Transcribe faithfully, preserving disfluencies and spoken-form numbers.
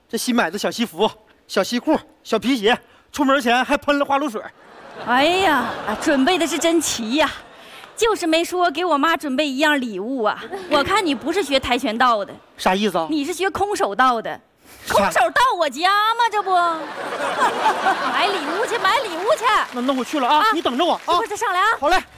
这新买的小西服、小西裤、小皮鞋，出门前还喷了花露水。 哎呀，准备的是真齐呀，就是没说给我妈准备一样礼物啊。我看你不是学跆拳道的， 啥意思啊？ 你是学空手道的。空手到我家吗？这不，买礼物去，买礼物去。 那那我去了啊，啊你等着我啊。 一会儿再上来啊。 好嘞。